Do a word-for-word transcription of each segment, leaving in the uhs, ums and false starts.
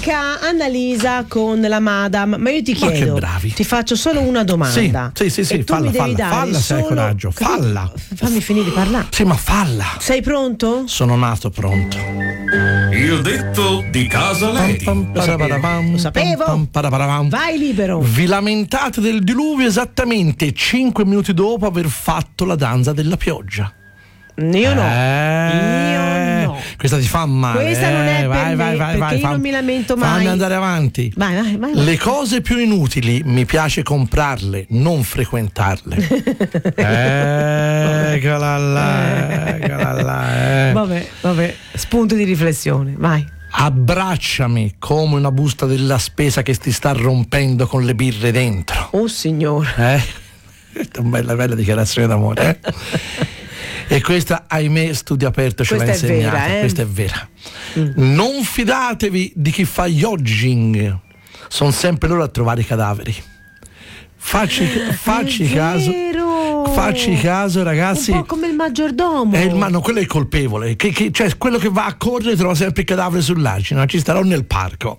amica Annalisa con la Madam, ma io ti Ma chiedo, che bravi. ti faccio solo una domanda. Sì, sì, sì, e tu falla, mi devi falla, dare falla se hai solo- coraggio, falla. Fammi finire di parlare. Sì, ma falla. Sei pronto? Sono nato pronto. Il detto di casa Lady. Lo sapevo. Vai libero. Vi lamentate del diluvio esattamente cinque minuti dopo aver fatto la danza della pioggia. Io no. Eh, Io no. Questa ti fa male. Questa non è eh. per vai, me, vai, vai, perché vai, io fam- non mi lamento mai. Fammi andare avanti. Vai, vai, vai, vai. Le cose più inutili mi piace comprarle, non frequentarle. Eccola là, eccola là. Eh. Vabbè, vabbè, spunto di riflessione, vai. Abbracciami come una busta della spesa che ti sta rompendo con le birre dentro. Oh signore. Eh? Questa è una bella, bella dichiarazione d'amore. Eh? E questa, ahimè, Studio Aperto ce l'ha Questa è insegnata. vera, eh? Questa è vera. Mm. Non fidatevi di chi fa jogging, sono sempre loro a trovare i cadaveri. Facci, facci caso. Facci caso, ragazzi. Un po' come il maggiordomo. È il ma- no, quello è il colpevole. Che, che, cioè, quello che va a correre trova sempre il cadavere sull'argine. Ci starò nel parco.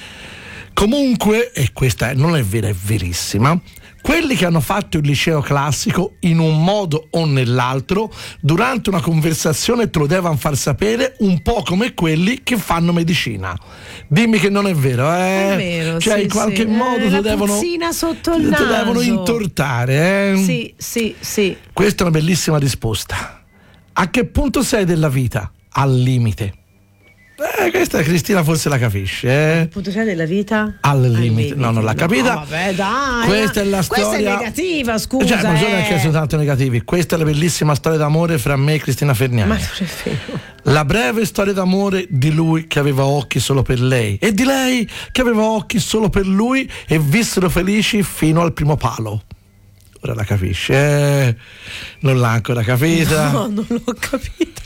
Comunque, e questa è, non è vera, è verissima. Quelli che hanno fatto il liceo classico in un modo o nell'altro durante una conversazione te lo devono far sapere, un po' come quelli che fanno medicina. Dimmi che non è vero, eh? È vero, cioè sì, in qualche sì. modo eh, ti la devono puzzina sotto il ti naso. devono intortare, eh? Sì, sì, sì. Questa è una bellissima risposta. A che punto sei della vita? Al limite. Eh, questa Cristina forse la capisce, eh? Il punto sei della vita? Al limite. limite. No, non l'ha capita. No, vabbè, dai. Questa è la storia. Questa è negativa, scusa. Cioè, non sono eh. che sono tanto negativi. Questa è la bellissima storia d'amore fra me e Cristina Ferniani. Ma non è vero. La breve storia d'amore di lui che aveva occhi solo per lei e di lei che aveva occhi solo per lui e vissero felici fino al primo palo. Ora la capisce, eh? Non l'ha ancora capita. No, non l'ho capito.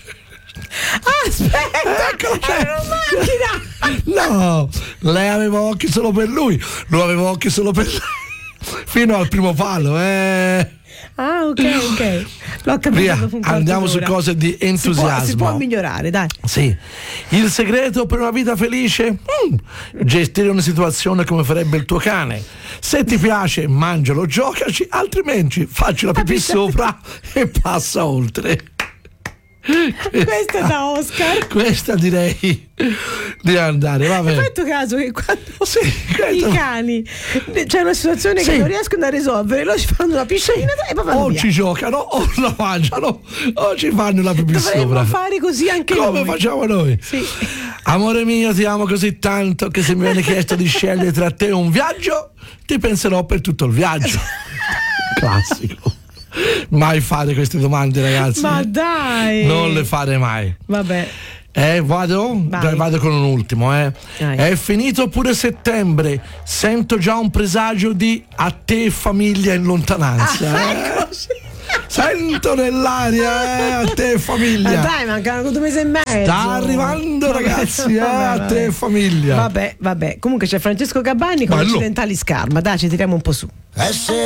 Ah, aspetta, Eccola, cioè, era una macchina. No, lei aveva occhi solo per lui, lui aveva occhi solo per lei fino al primo palo, eh. Ah, ok, ok. L'ho capito. Via, dopo un quarto andiamo su d'ora. cose di entusiasmo. Si può, si può migliorare, dai. Sì. Il segreto per una vita felice? Mm. Gestire una situazione come farebbe il tuo cane. Se ti piace, mangialo, giocaci, altrimenti facci la pipì sopra e passa oltre. Questa è da Oscar. Questa direi di andare, vabbè. Hai fatto caso che quando Sì, i questo- cani c'è una situazione Sì. che non riescono a risolvere, loro ci fanno la piscina e poi vanno O via. ci giocano, o la mangiano, o ci fanno la pipì Dovremmo sopra. fare così anche Come noi. facciamo noi? Sì. Amore mio, ti amo così tanto che se mi viene chiesto di scegliere tra te un viaggio, ti penserò per tutto il viaggio. Classico. Mai fare queste domande, ragazzi. Ma dai. Non le fare mai. Vabbè. Eh, vado? Vai. Dai, vado con un ultimo, eh. Vai. È finito pure settembre. Sento già un presagio di a te e famiglia in lontananza. Ah, eh. eccoci. Sento nell'aria, eh, a te e Ma famiglia. dai, mancano due mesi e mezzo. Sta arrivando, Vabbè, ragazzi, eh, vabbè, a te e vabbè. famiglia. Vabbè, vabbè. Comunque c'è Francesco Gabbanni con Bello. Occidentali Scarma. Dai, ci tiriamo un po' su. Essere